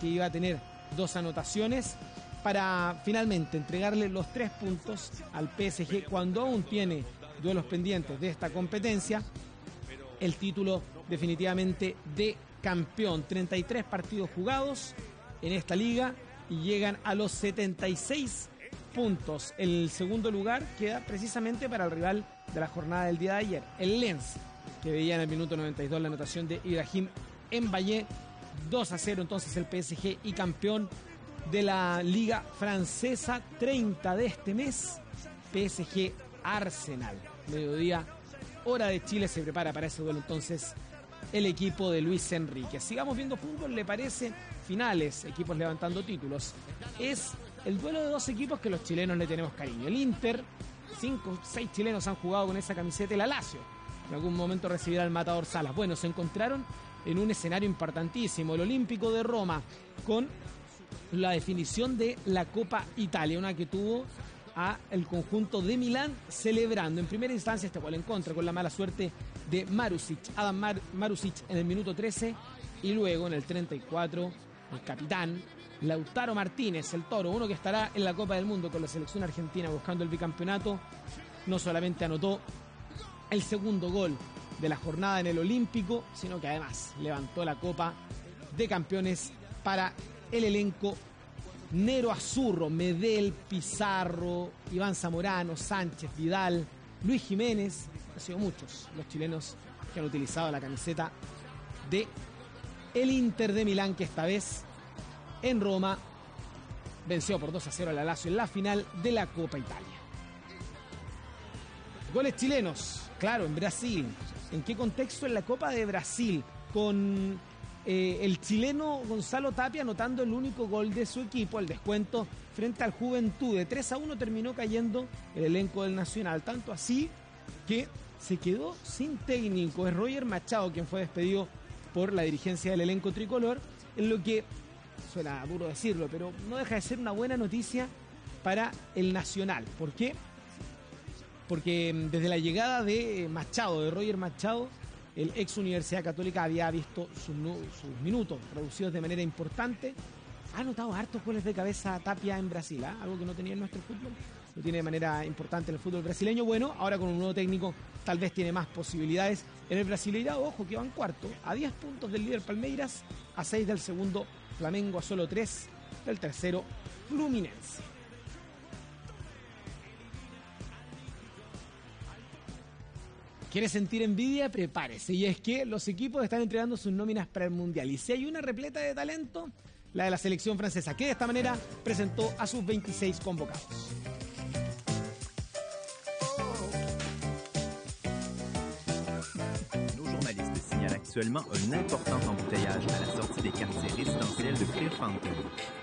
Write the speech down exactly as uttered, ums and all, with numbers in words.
que iba a tener dos anotaciones para finalmente entregarle los tres puntos al P S G cuando aún tiene duelos pendientes de esta competencia, el título definitivamente de campeón. treinta y tres partidos jugados en esta liga y llegan a los setenta y seis puntos. El segundo lugar queda precisamente para el rival de la jornada del día de ayer, el Lens, que veía en el minuto noventa y dos la anotación de Ibrahim Mbaye. Dos a cero entonces el P S G y campeón de la liga francesa. Treinta de este mes, P S G Arsenal, mediodía hora de Chile. Se prepara para ese duelo entonces el equipo de Luis Enrique. Sigamos viendo fútbol, ¿le parece? Finales, equipos levantando títulos. Es el duelo de dos equipos que los chilenos le tenemos cariño. El Inter, cinco, seis chilenos han jugado con esa camiseta. El Lazio, en algún momento recibirá al Matador Salas. Bueno, se encontraron en un escenario importantísimo, el Olímpico de Roma, con la definición de la Copa Italia, una que tuvo a el conjunto de Milán celebrando en primera instancia este gol en contra con la mala suerte de Marusic, Adam Mar- Marusic en el minuto trece, y luego en el treinta y cuatro el capitán Lautaro Martínez, el Toro, uno que estará en la Copa del Mundo con la selección argentina buscando el bicampeonato, no solamente anotó el segundo gol de la jornada en el Olímpico, sino que además levantó la Copa de Campeones para el elenco Nero Azurro. Medel, Pizarro, Iván Zamorano, Sánchez, Vidal, Luis Jiménez. Han sido muchos los chilenos que han utilizado la camiseta de el Inter de Milán, que esta vez en Roma venció por dos a cero a la Lazio en la final de la Copa Italia. Goles chilenos, claro, en Brasil. ¿En qué contexto? En la Copa de Brasil, con eh, el chileno Gonzalo Tapia anotando el único gol de su equipo, el descuento frente al Juventud. De tres a uno terminó cayendo el elenco del Nacional, tanto así que se quedó sin técnico. Es Roger Machado quien fue despedido por la dirigencia del elenco tricolor, en lo que suena duro decirlo, pero no deja de ser una buena noticia para el Nacional. ¿Por qué? Porque desde la llegada de Machado, de Roger Machado, el ex Universidad Católica había visto sus, sus minutos reducidos de manera importante. Ha anotado hartos goles de cabeza Tapia en Brasil, ¿eh? Algo que no tenía en nuestro fútbol, lo tiene de manera importante en el fútbol brasileño. Bueno, ahora con un nuevo técnico tal vez tiene más posibilidades en el Brasileirao. Ojo que van cuarto, a diez puntos del líder Palmeiras, a seis del segundo Flamengo, a solo tres del tercero Fluminense. ¿Quiere sentir envidia? Prepárese. Y es que los equipos están entregando sus nóminas para el Mundial. Y si hay una repleta de talento, la de la selección francesa, que de esta manera presentó a sus veintiséis convocados. Nos journalistes signalent actuellement un important embouteillage à la sortie des quartiers résidentiels de Clearfountain.